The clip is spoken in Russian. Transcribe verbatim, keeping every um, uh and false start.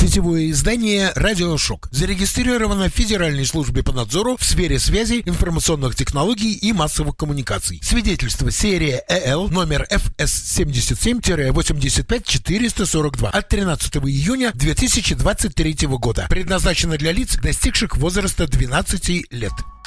Сетевое издание «Радиошок» зарегистрировано в Федеральной службе по надзору в сфере связи, информационных технологий и массовых коммуникаций. Свидетельство серия ЭЛ номер эф эс семьдесят семь восемьдесят пять четыреста сорок два от тринадцатого июня две тысячи двадцать третьего года. Предназначено для лиц, достигших возраста двенадцати лет.